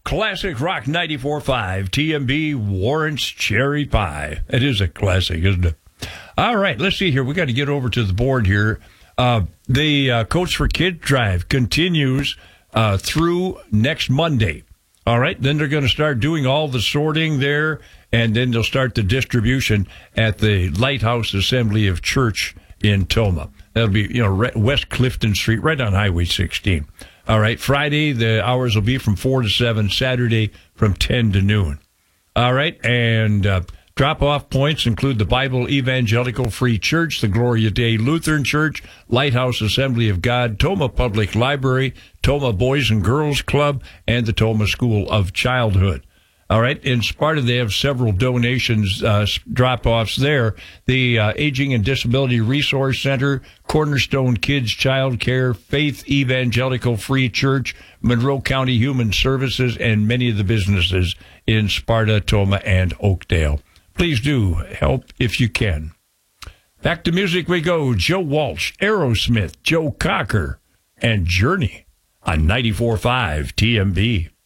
Classic Rock 94.5, TMB Warrant's Cherry Pie. It is a classic, isn't it? All right, let's see here. We got to get over to the board here. The Coats for Kids Drive continues through next Monday. All right, then they're going to start doing all the sorting there, and then they'll start the distribution at the Lighthouse Assembly of Church in Tomah. That'll be, West Clifton Street, right on Highway 16. All right, Friday, the hours will be from 4 to 7, Saturday from 10 to noon. All right, and drop-off points include the Bible Evangelical Free Church, the Gloria Dei Lutheran Church, Lighthouse Assembly of God, Tomah Public Library, Tomah Boys and Girls Club, and the Tomah School of Childhood. All right, in Sparta, they have several donations, drop-offs there. The Aging and Disability Resource Center, Cornerstone Kids Child Care, Faith Evangelical Free Church, Monroe County Human Services, and many of the businesses in Sparta, Tomah, and Oakdale. Please do help if you can. Back to music we go. Joe Walsh, Aerosmith, Joe Cocker, and Journey on 94.5 TMB.